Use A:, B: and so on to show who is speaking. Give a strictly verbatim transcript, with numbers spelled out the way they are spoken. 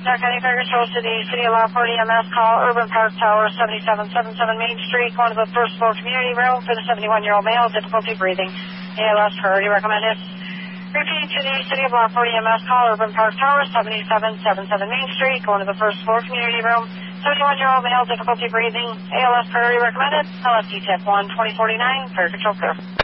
A: Dark County Fire Control to the City of Lockport E M S call, Urban Park Tower, seventy-seven seventy-seven Main Street, going to the first floor community room for the seventy-one-year-old male, difficulty breathing. A L S priority recommended. Repeat to the City of Lockport E M S call, Urban Park Tower, seventy-seven seventy-seven Main Street, going to the first floor community room, seventy-one-year-old male, difficulty breathing. A L S priority recommended. L F D tip one twenty forty-nine, Fire Control clear.